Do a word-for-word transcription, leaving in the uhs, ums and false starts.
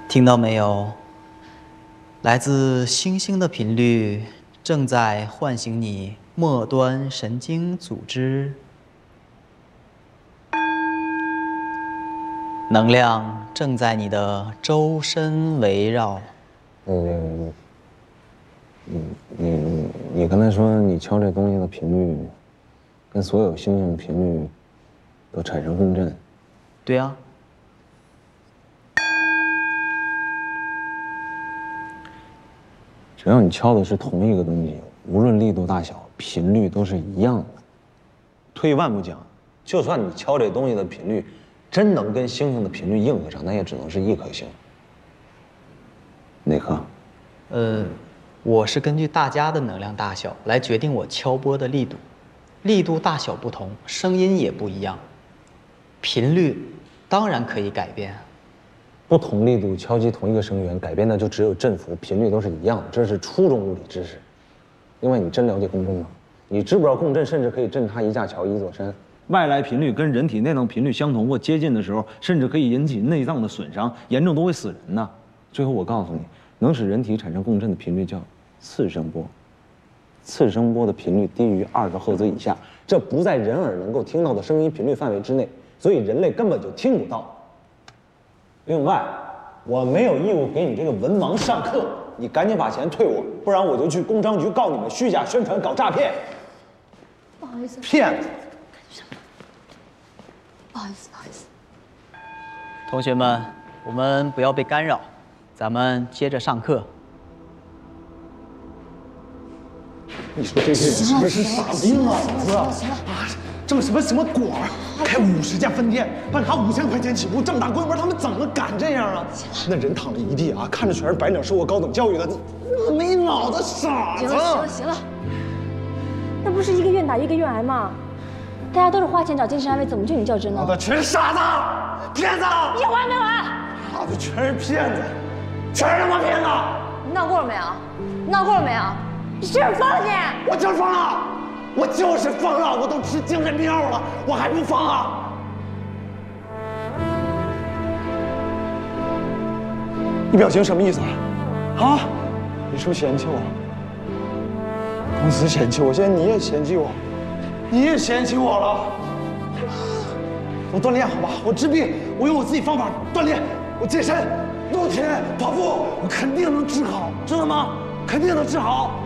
听到没有？来自星星的频率正在唤醒你末端神经组织，能量正在你的周身围绕。 嗯，你你你你刚才说你敲这东西的频率，跟所有星星的频率都产生共振。 对啊。 只要你敲的是同一个东西，无论力度大小，频率都是一样的。退一万步讲，就算你敲这东西的频率真能跟星星的频率应和上，那也只能是一颗星。哪颗？ 呃，我是根据大家的能量大小来决定我敲拨的力度，力度大小不同，声音也不一样，频率当然可以改变。 不同力度敲击同一个声源，改变的就只有振幅，频率都是一样的，这是初中物理知识。另外，你真了解共振吗？你知不知道共振甚至可以震塌一架桥、一座山？ 外来频率跟人体内脏频率相同或接近的时候，甚至可以引起内脏的损伤，严重都会死人呢。最后，我告诉你，能使人体产生共振的频率叫次声波。次声波的频率低于二十赫兹以下，这不在人耳能够听到的声音频率范围之内，所以人类根本就听不到。另外，我没有义务给你这个文盲上课，你赶紧把钱退我，不然我就去工商局告你们虚假宣传、搞诈骗。 不好意思， 骗子！ 不好意思，不好意思。 同学们，我们不要被干扰，咱们接着上课。 你说这些人是不是傻逼脑子啊？挣什么什么果儿，开五十家分店，办卡五千块钱起步，这么大规模，他们怎么敢这样啊？那人躺了一地啊，看着全是白领，受过高等教育的，没脑子傻子！ 行了行了行了，那不是一个愿打一个愿挨吗？大家都是花钱找精神安慰，怎么就你较真呢？ 妈的，全是傻子，骗子！ 你有完没完？ 妈的，全是骗子，全是他妈骗子！ 你闹够了没有？你闹够了没有？你是不是疯了你？ 我就是疯了，我就是疯了，我都吃精神药了，我还不疯啊？你表情什么意思啊？啊？你是不是嫌弃我？公司嫌弃我，现在你也嫌弃我，你也嫌弃我了。我锻炼好吧，我治病，我有我自己方法锻炼，我健身、撸铁、跑步，我肯定能治好，知道吗？肯定能治好。